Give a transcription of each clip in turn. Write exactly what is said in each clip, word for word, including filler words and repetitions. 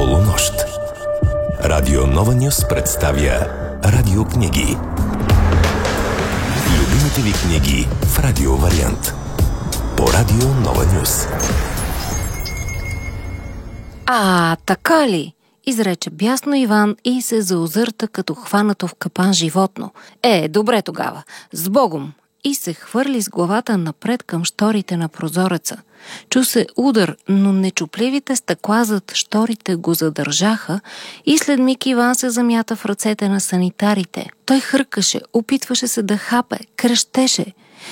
Полунощ. Радио Нова Нюс представя радиокниги. Любимите ви книги в радио вариант. По Радио Нова Нюс. А, така ли? Изрече бясно Иван и се заозърта като хванато в капан животно. Е, добре тогава, с Богом! И се хвърли с главата напред към щорите на прозореца. Чу се удар, но нечупливите стъкла зад щорите го задържаха и след миг Иван се замята в ръцете на санитарите. Той хъркаше, опитваше се да хапе, крещеше.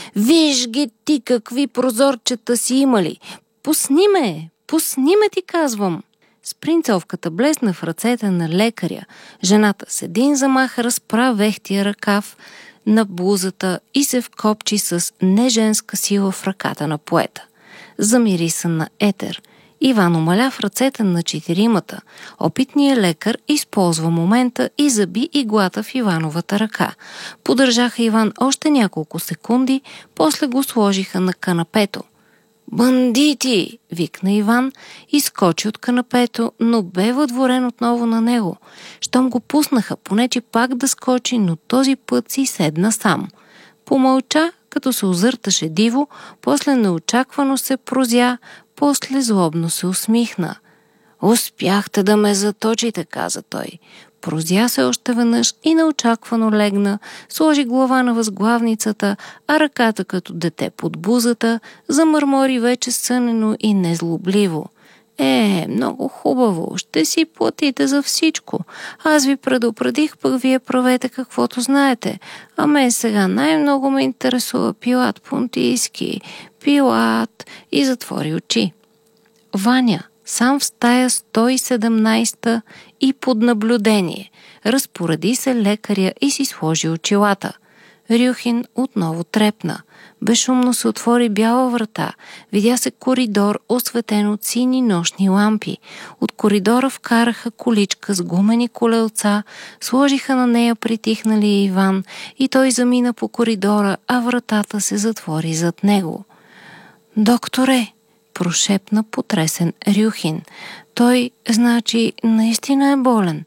Виж ги ти какви прозорчета си имали! Пусни ме! Пусни ме, ти казвам! Спринцовката блесна в ръцете на лекаря. Жената с един замах разпра вехтия ръкав на блузата и се вкопчи с неженска сила в ръката на поета. Замириса на етер. Иван умаля в ръцете на четиримата. Опитният лекар използва момента и заби иглата в Ивановата ръка. Подържаха Иван още няколко секунди, после го сложиха на канапето. «Бандити!» викна Иван и скочи от канапето, но бе въдворен отново на него. Щом го пуснаха, понече пак да скочи, но този път си седна сам. Помълча, като се озърташе диво, после неочаквано се прозя, после злобно се усмихна. «Успяхте да ме заточите», каза той. Прозя се още веднъж и неочаквано легна, сложи глава на възглавницата, а ръката като дете под бузата, замърмори вече сънено и незлобливо. «Е, много хубаво, ще си платите за всичко. Аз ви предупредих, пък вие правете каквото знаете. А мен сега най-много ме интересува Пилат Понтийски. Пилат!» И затвори очи. Ваня, сам в стая сто и седемнайсета и под наблюдение. Разпореди се лекаря и си сложи очилата. Рюхин отново трепна. Безшумно се отвори бяла врата. Видя се коридор, осветен от сини нощни лампи. От коридора вкараха количка с гумени колелца, сложиха на нея притихналия Иван и той замина по коридора, а вратата се затвори зад него. «Докторе!» прошепна потресен Рюхин. «Той, значи, наистина е болен?»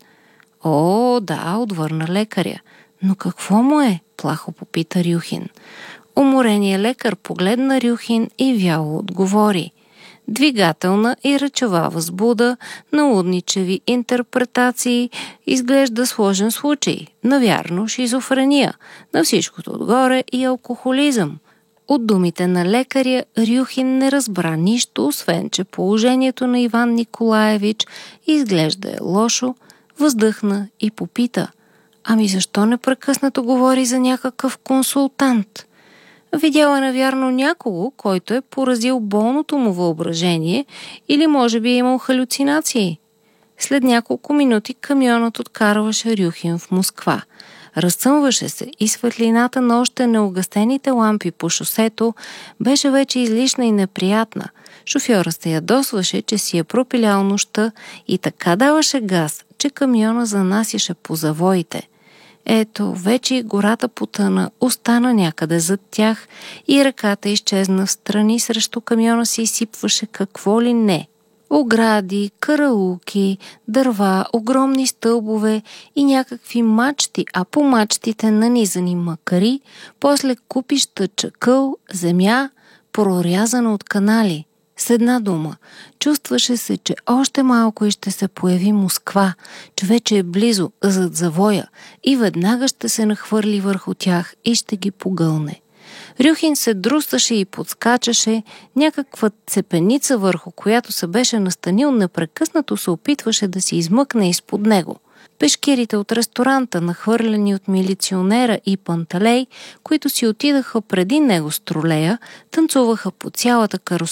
«О, да», отвърна лекаря. «Но какво му е?» плахо попита Рюхин. Умореният лекар погледна Рюхин и вяло отговори. «Двигателна и речова възбуда, налудничеви интерпретации, изглежда сложен случай, навярно шизофрения, на всичкото отгоре и алкохолизъм». От думите на лекаря Рюхин не разбра нищо, освен че положението на Иван Николаевич изглежда е лошо, въздъхна и попита: «Ами защо непрекъснато говори за някакъв консултант?» Видял е навярно някого, който е поразил болното му въображение или може би е имал халюцинации. След няколко минути камионът откарваше Рюхин в Москва. Разсъмваше се и светлината на още неугасените лампи по шосето беше вече излишна и неприятна. Шофьорът се ядосваше, че си е пропилял нощта и така даваше газ, че камиона занасяше по завоите. Ето, вече и гората потъна, остана някъде зад тях и ръката изчезна в страни, срещу камиона си изсипваше какво ли не. Огради, караулки, дърва, огромни стълбове и някакви мачти, а по мачтите нанизани макари, после купища чакъл, земя, прорязана от канали. С една дума, чувстваше се, че още малко и ще се появи Москва, че вече е близо, зад завоя, и веднага ще се нахвърли върху тях и ще ги погълне. Рюхин се друсаше и подскачаше, някаква цепеница, върху която се беше настанил, непрекъснато се опитваше да се измъкне изпод него. Пешкирите от ресторанта, нахвърлени от милиционера и Панталей, които си отидаха преди него с тролея, танцуваха по цялата карусерия